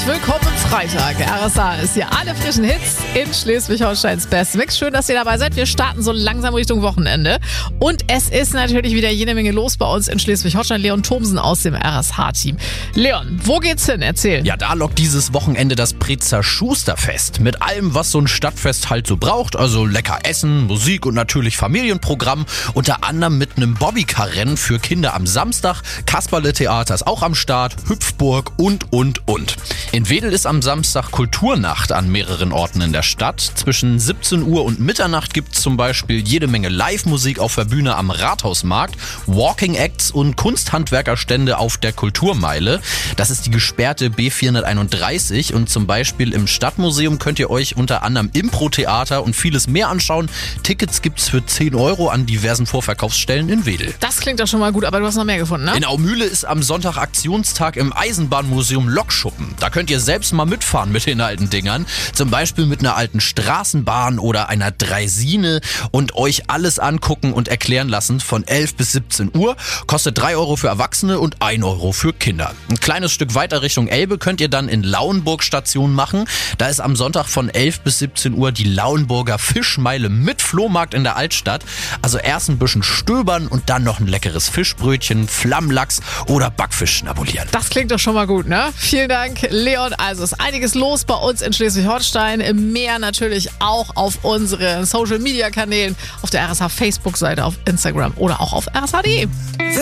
willkommen Freitag. RSA ist hier, alle frischen Hits in Schleswig-Holsteins Best Mix. Schön, dass ihr dabei seid. Wir starten so langsam Richtung Wochenende. Und es ist natürlich wieder jede Menge los bei uns in Schleswig-Holstein. Leon Thomsen aus dem RSH-Team. Leon, wo geht's hin? Erzähl. Ja, da lockt dieses Wochenende das Preetzer Schusterfest. Mit allem, was so ein Stadtfest halt so braucht. Also lecker Essen, Musik und natürlich Familienprogramm. Unter anderem mit einem Bobbycar-Rennen für Kinder am Samstag. Kasperle-Theater ist auch am Start. Hüpfburg und. In Wedel ist am Samstag Kulturnacht an mehreren Orten in der Stadt. Zwischen 17 Uhr und Mitternacht gibt es zum Beispiel jede Menge Live-Musik auf der Bühne am Rathausmarkt, Walking Acts und Kunsthandwerkerstände auf der Kulturmeile. Das ist die gesperrte B431 und zum Beispiel im Stadtmuseum könnt ihr euch unter anderem Impro-Theater und vieles mehr anschauen. Tickets gibt's für 10 Euro an diversen Vorverkaufsstellen in Wedel. Das klingt doch schon mal gut, aber du hast noch mehr gefunden, ne? In Aumühle ist am Sonntag Aktionstag im Eisenbahnmuseum Lokschuppen. Da könnt ihr selbst mal mitfahren mit den alten Dingern. Zum Beispiel mit einer alten Straßenbahn oder einer Dreisine und euch alles angucken und erklären lassen von 11 bis 17 Uhr. Kostet 3 Euro für Erwachsene und 1 Euro für Kinder. Ein kleines Stück weiter Richtung Elbe könnt ihr dann in Lauenburg Station machen. Da ist am Sonntag von 11 bis 17 Uhr die Lauenburger Fischmeile mit Flohmarkt in der Altstadt. Also erst ein bisschen stöbern und dann noch ein leckeres Fischbrötchen, Flammlachs oder Backfisch schnabulieren. Das klingt doch schon mal gut, ne? Vielen Dank, Leon. Also ist einiges los bei uns in Schleswig-Holstein. Mehr natürlich auch auf unseren Social-Media-Kanälen, auf der RSH Facebook-Seite, auf Instagram oder auch auf rsh.de.